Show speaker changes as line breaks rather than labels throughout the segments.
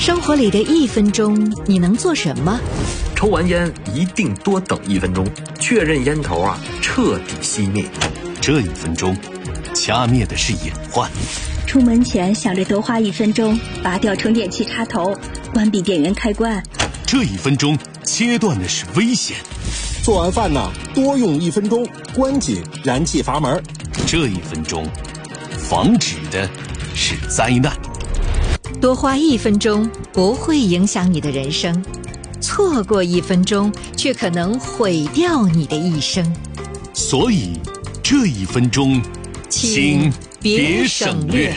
生活里的1分钟，你能做什么？
抽完烟一定多等1分钟，确认烟头彻底熄灭。
这1分钟，掐灭的是隐患。
出门前想着多花1分钟，拔掉充电器插头，关闭电源开关。
这1分钟，切断的是危险。
做完饭多用1分钟，关紧燃气阀门。
这1分钟，防止的是灾难。
多花1分钟不会影响你的人生，错过1分钟却可能毁掉你的一生。
所以，这1分钟，请别省略。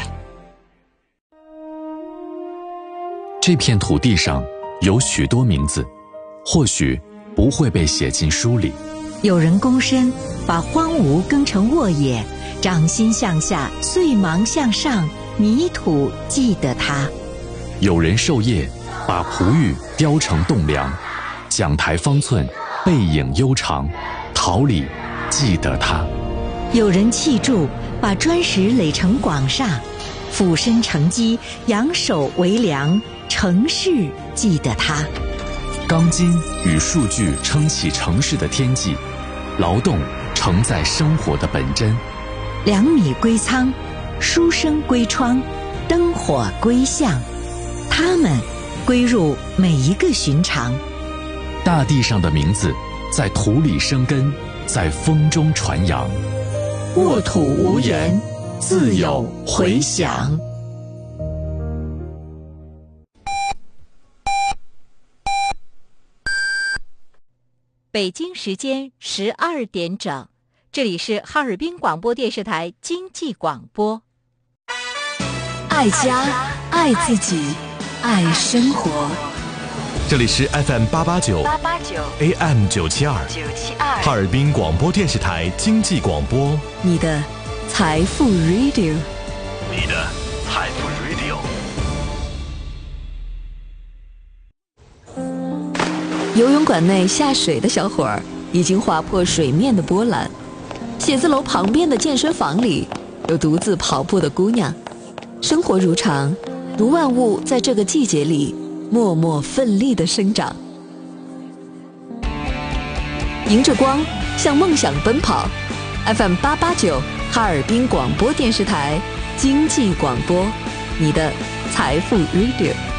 这片土地上有许多名字，或许不会被写进书里。
有人躬身，把荒芜耕成沃野，掌心向下，碎芒向上，泥土记得它。
有人授业，把璞玉雕成栋梁，讲台方寸，背影悠长，桃李记得它。
有人砌筑，把砖石垒成广厦，俯身承基，仰首为梁，城市记得它。
钢筋与数据撑起城市的天际，劳动承载生活的本真。
2米归仓，书生归窗，灯火归巷，它们归入每一个寻常。
大地上的名字，在土里生根，在风中传扬。
沃土无言，自有回响。北京时间12点整，这里是哈尔滨广播电视台经济广播。
爱家，爱自己，爱生活。
这里是 FM 889 AM 972哈尔滨广播电视台经济广播，
你的财富 Radio，
你的财富 Radio。
游泳馆内下水的小伙儿已经划破水面的波澜，写字楼旁边的健身房里有独自跑步的姑娘。生活如常，如万物在这个季节里默默奋力地生长。迎着光，向梦想奔跑。FM 889哈尔滨广播电视台经济广播，你的财富 Radio。